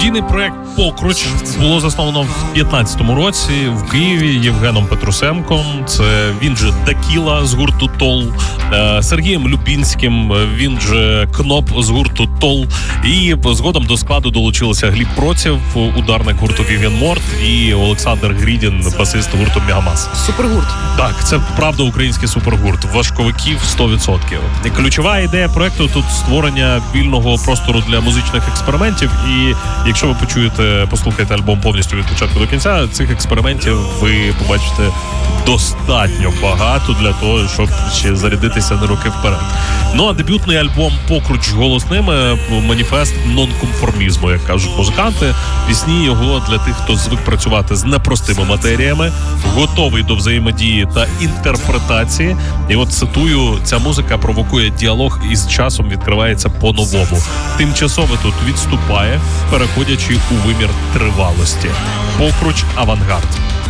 Студійний проект «Покруч» було засновано в 15-му році в Києві Євгеном Петрусенком. Це він же Текіла з гурту Тол, Сергієм Любінським, він же Кноп з гурту Тол. І згодом до складу долучилися Гліб Процєв, ударник гурту Вів'ян Морт, і Олександр Грідін, басист гурту Мегамас. Супергурт. Так, це правда український супергурт. Важковиків 100%. І ключова ідея проекту тут створення вільного простору для музичних експериментів. І якщо ви послухаєте альбом повністю від початку до кінця, цих експериментів ви побачите достатньо багато для того, щоб ще зарядитися на роки вперед. Ну а дебютний альбом «Покруч» голосними – маніфест нонконформізму, як кажуть музиканти. Пісні його для тих, хто звик працювати з непростими матеріями, готовий до взаємодії та інтерпретації. І от цитую, ця музика провокує діалог і з часом відкривається по-новому. Тимчасово тут відступає, переходячи у вимір тривалості. «Покруч. Авангард».